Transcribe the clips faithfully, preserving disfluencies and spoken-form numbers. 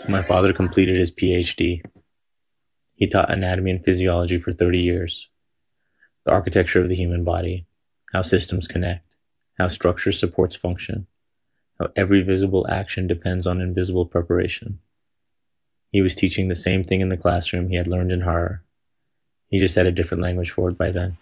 My father completed his P H D. He taught anatomy and physiology for thirty years. The architecture of the human body, how systems connect, how structure supports function, how every visible action depends on invisible preparation. He was teaching the same thing in the classroom he had learned in horror. He just had a different language for it by then.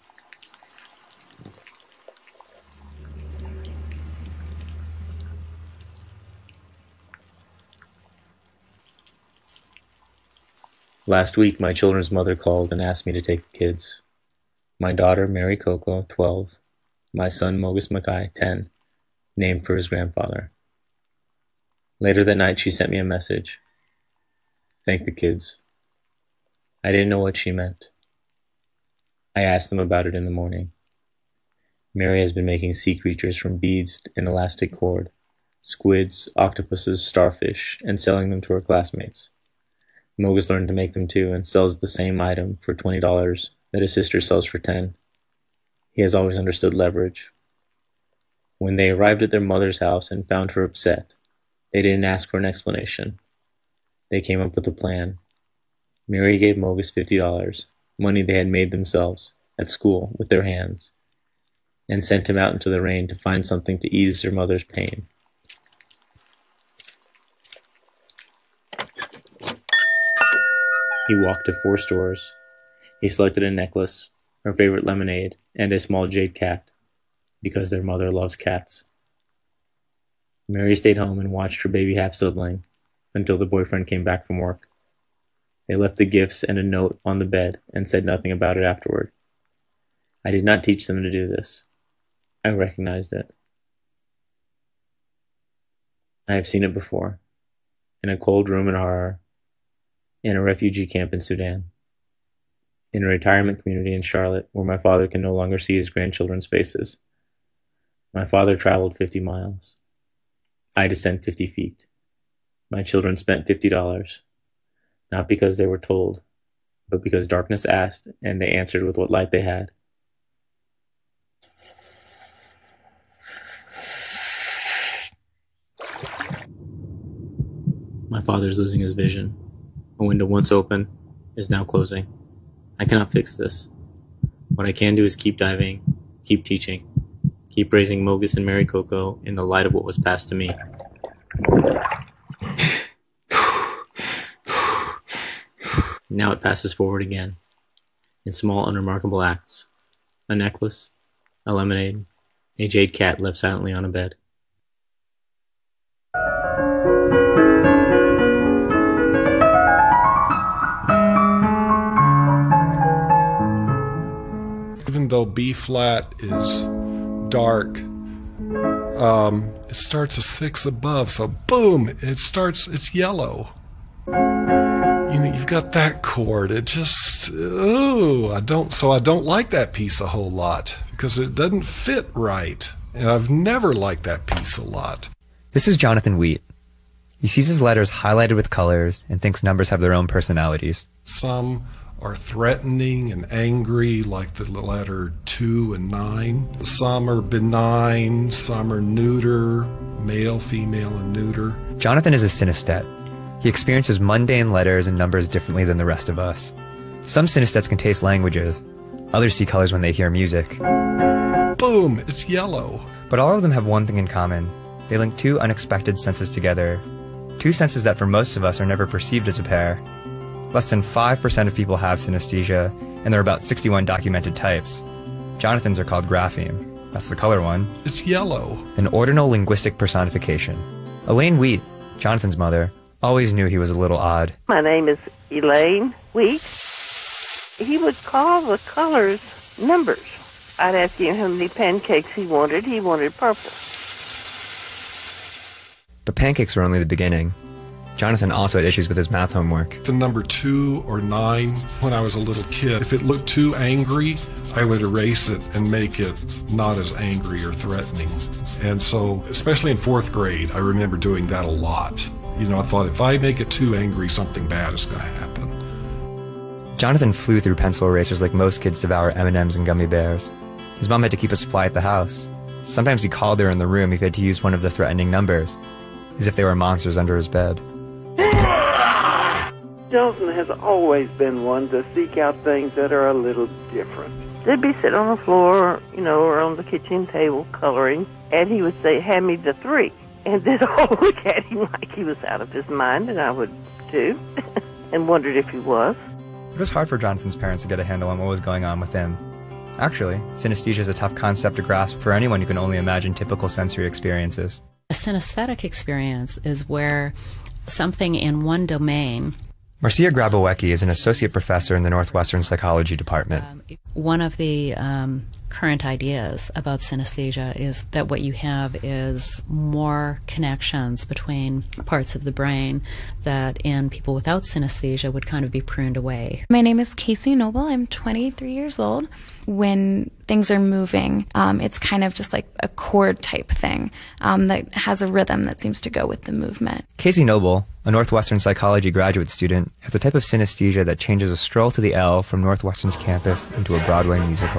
Last week, my children's mother called and asked me to take the kids. My daughter, Mary Coco, twelve. My son, Mogus Mackay, ten, named for his grandfather. Later that night, she sent me a message. Thank the kids. I didn't know what she meant. I asked them about it in the morning. Mary has been making sea creatures from beads and elastic cord, squids, octopuses, starfish, and selling them to her classmates. Mogus learned to make them too and sells the same item for twenty dollars that his sister sells for ten dollars. He has always understood leverage. When they arrived at their mother's house and found her upset, they didn't ask for an explanation. They came up with a plan. Mary gave Mogus fifty dollars, money they had made themselves, at school, with their hands, and sent him out into the rain to find something to ease their mother's pain. He walked to four stores. He selected a necklace, her favorite lemonade, and a small jade cat, because their mother loves cats. Mary stayed home and watched her baby half-sibling until the boyfriend came back from work. They left the gifts and a note on the bed and said nothing about it afterward. I did not teach them to do this. I recognized it. I have seen it before, in a cold room in horror, in a refugee camp in Sudan, in a retirement community in Charlotte where my father can no longer see his grandchildren's faces. My father traveled fifty miles. I descend fifty feet. My children spent fifty dollars, not because they were told, but because darkness asked and they answered with what light they had. My father is losing his vision. A window once open is now closing. I cannot fix this. What I can do is keep diving, keep teaching, keep raising Mogus and Mary Coco in the light of what was passed to me. Now it passes forward again, in small, unremarkable acts. A necklace, a lemonade, a jade cat left silently on a bed. Even though B flat is dark, um, it starts a six above, so boom, it starts, it's yellow. You know, you've got that chord, it just, oh, I don't, so I don't like that piece a whole lot, because it doesn't fit right, and I've never liked that piece a lot. This is Jonathan Wheat. He sees his letters highlighted with colors and thinks numbers have their own personalities. Some are threatening and angry, like the letter two and nine. Some are benign, some are neuter, male, female, and neuter. Jonathan is a synesthete. He experiences mundane letters and numbers differently than the rest of us. Some synesthetes can taste languages. Others see colors when they hear music. Boom, it's yellow. But all of them have one thing in common. They link two unexpected senses together. Two senses that for most of us are never perceived as a pair. Less than five percent of people have synesthesia, and there are about sixty-one documented types. Jonathan's are called grapheme. That's the color one. It's yellow. An ordinal linguistic personification. Elaine Wheat, Jonathan's mother, always knew he was a little odd. My name is Elaine Wheat. He would call the colors numbers. I'd ask him how many pancakes he wanted. He wanted purple. But pancakes were only the beginning. Jonathan also had issues with his math homework. The number two or nine, when I was a little kid, if it looked too angry, I would erase it and make it not as angry or threatening. And so, especially in fourth grade, I remember doing that a lot. You know, I thought if I make it too angry, something bad is going to happen. Jonathan flew through pencil erasers like most kids devour M and M's and gummy bears. His mom had to keep a supply at the house. Sometimes he called her in the room if he had to use one of the threatening numbers, as if they were monsters under his bed. Johnson has always been one to seek out things that are a little different. They'd be sitting on the floor, you know, or on the kitchen table coloring, and he would say, hand me the three. And they'd all look at him like he was out of his mind, and I would too, and wondered if he was. It was hard for Jonathan's parents to get a handle on what was going on with him. Actually, synesthesia is a tough concept to grasp for anyone who can only imagine typical sensory experiences. A synesthetic experience is where something in one domain... Marcia Grabowecki is an associate professor in the Northwestern Psychology Department. Um, one of the um, current ideas about synesthesia is that what you have is more connections between parts of the brain that in people without synesthesia would kind of be pruned away. My name is Casey Noble. I'm twenty-three years old. When things are moving, um, it's kind of just like a chord type thing um, that has a rhythm that seems to go with the movement. Casey Noble, a Northwestern psychology graduate student, has a type of synesthesia that changes a stroll to the L from Northwestern's campus into a Broadway musical.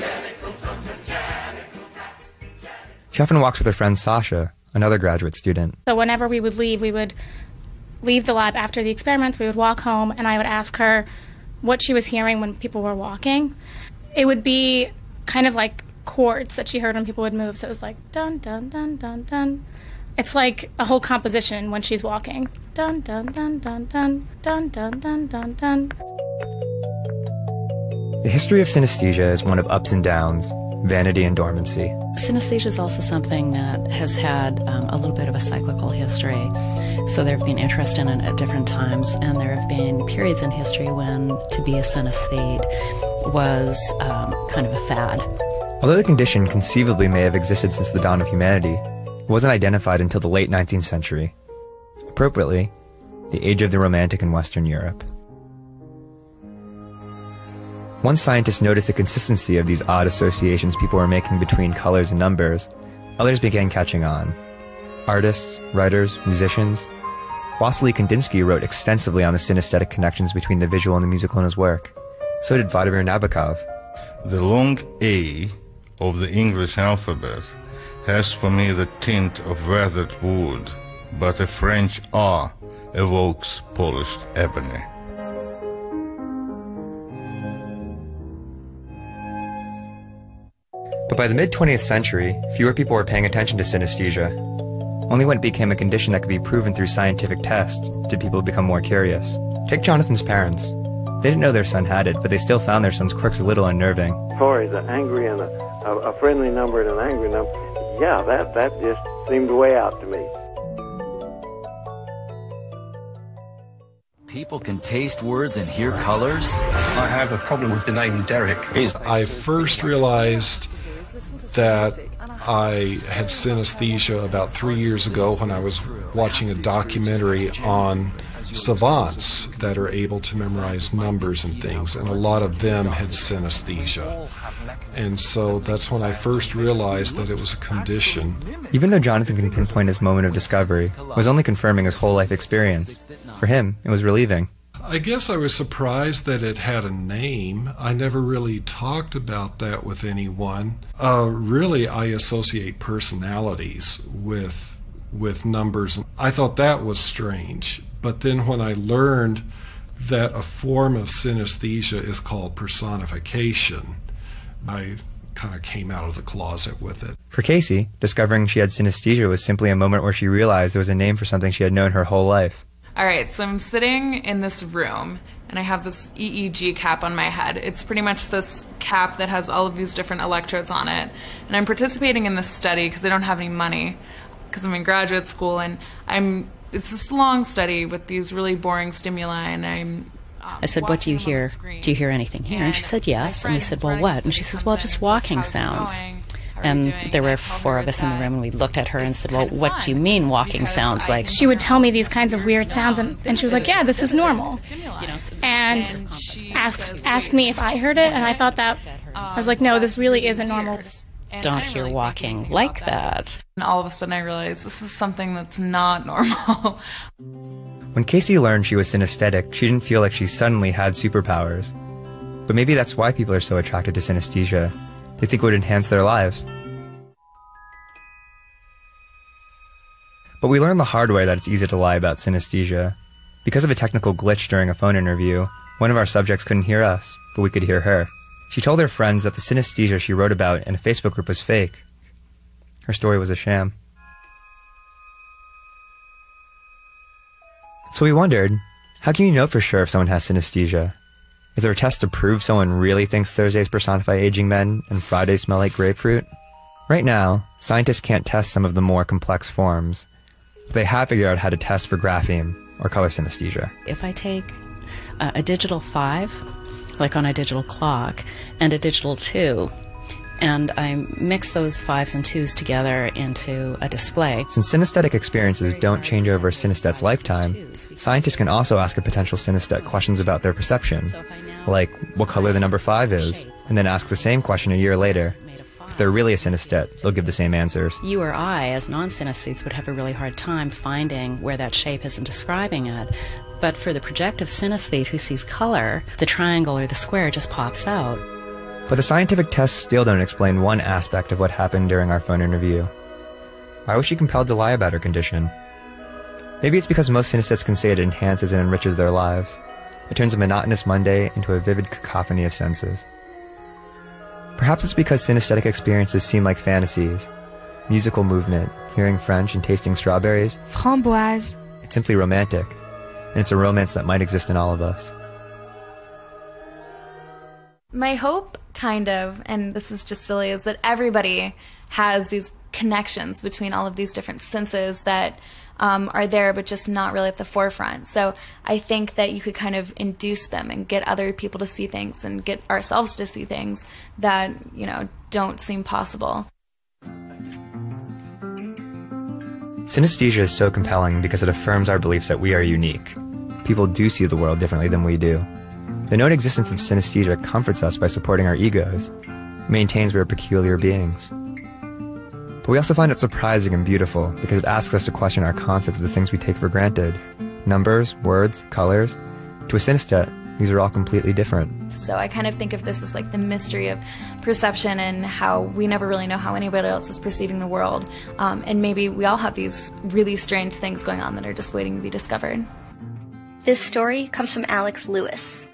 She often walks with her friend Sasha, another graduate student. So whenever we would leave, we would leave the lab after the experiments, we would walk home, and I would ask her what she was hearing when people were walking. It would be kind of like chords that she heard when people would move. So it was like dun, dun, dun, dun, dun. It's like a whole composition when she's walking. Dun, dun, dun, dun, dun, dun, dun, dun, dun, dun. The history of synesthesia is one of ups and downs, vanity and dormancy. Synesthesia is also something that has had um, a little bit of a cyclical history. So there have been interest in it at different times, and there have been periods in history when to be a synesthete was um, kind of a fad. Although the condition conceivably may have existed since the dawn of humanity, it wasn't identified until the late nineteenth century. Appropriately, the age of the Romantic in Western Europe. One scientist noticed the consistency of these odd associations people were making between colors and numbers. Others began catching on. Artists, writers, musicians. Wassily Kandinsky wrote extensively on the synesthetic connections between the visual and the musical in his work. So did Vladimir Nabokov. The long A of the English alphabet has for me the tint of weathered wood, but a French R evokes polished ebony. But by the mid-twentieth century, fewer people were paying attention to synesthesia. Only when it became a condition that could be proven through scientific tests did people become more curious. Take Jonathan's parents. They didn't know their son had it, but they still found their son's quirks a little unnerving. As far as an angry and a, a, a friendly number and an angry number, yeah, that, that just seemed way out to me. People can taste words and hear colors. I have a problem with the name Derek. I first realized that I had synesthesia about three years ago when I was watching a documentary on savants that are able to memorize numbers and things, and a lot of them had synesthesia. And so that's when I first realized that it was a condition. Even though Jonathan can pinpoint his moment of discovery, it was only confirming his whole life experience. For him, it was relieving. I guess I was surprised that it had a name. I never really talked about that with anyone. Uh, really, I associate personalities with with numbers. I thought that was strange. But then when I learned that a form of synesthesia is called personification, I kind of came out of the closet with it. For Casey, discovering she had synesthesia was simply a moment where she realized there was a name for something she had known her whole life. All right, so I'm sitting in this room, and I have this E E G cap on my head. It's pretty much this cap that has all of these different electrodes on it. And I'm participating in this study because I don't have any money, because I'm in graduate school, and I'm. It's this long study with these really boring stimuli, and I'm... Um, I said, what do you hear? Do you hear anything here? And she said, yes. And we said, well, what? And she says, well, just walking sounds. And there were four of us in the room, and we looked at her and said, well, what do you mean walking sounds? Like, she would tell me these kinds of weird sounds, and, and she was like, yeah, this is normal. And asked, asked me if I heard it, and I thought that, I was like, no, this really isn't normal. Don't hear walking like that. And all of a sudden I realized this is something that's not normal. When Casey learned she was synesthetic, she didn't feel like she suddenly had superpowers. But maybe that's why people are so attracted to synesthesia. They think it would enhance their lives. But we learned the hard way that it's easy to lie about synesthesia. Because of a technical glitch during a phone interview, one of our subjects couldn't hear us, but we could hear her. She told her friends that the synesthesia she wrote about in a Facebook group was fake. Her story was a sham. So we wondered, how can you know for sure if someone has synesthesia? Is there a test to prove someone really thinks Thursdays personify aging men and Fridays smell like grapefruit? Right now, scientists can't test some of the more complex forms, but they have figured out how to test for grapheme, or color synesthesia. If I take uh, a digital five, like on a digital clock, and a digital two, and I mix those fives and twos together into a display. Since synesthetic experiences don't change over a synesthete's lifetime, scientists can also ask a potential synesthete questions about their perception, like what color the number five is, and then ask the same question a year later. If they're really a synesthete, they'll give the same answers. You or I, as non-synesthetes, would have a really hard time finding where that shape is and describing it. But for the projective synesthete who sees color, the triangle or the square just pops out. But the scientific tests still don't explain one aspect of what happened during our phone interview. Why was she compelled to lie about her condition? Maybe it's because most synesthetes can say it enhances and enriches their lives. It turns a monotonous Monday into a vivid cacophony of senses. Perhaps it's because synesthetic experiences seem like fantasies. Musical movement, hearing French and tasting strawberries. Framboise. It's simply romantic. And it's a romance that might exist in all of us. My hope, kind of, and this is just silly, is that everybody has these connections between all of these different senses that um, are there but just not really at the forefront. So I think that you could kind of induce them and get other people to see things and get ourselves to see things that, you know, don't seem possible. Synesthesia is so compelling because it affirms our beliefs that we are unique. People do see the world differently than we do. The known existence of synesthesia comforts us by supporting our egos. It maintains we are peculiar beings. But we also find it surprising and beautiful because it asks us to question our concept of the things we take for granted. Numbers, words, colors. To a synesthete, these are all completely different. So I kind of think of this as like the mystery of perception and how we never really know how anybody else is perceiving the world. Um, and maybe we all have these really strange things going on that are just waiting to be discovered. This story comes from Alex Lewis.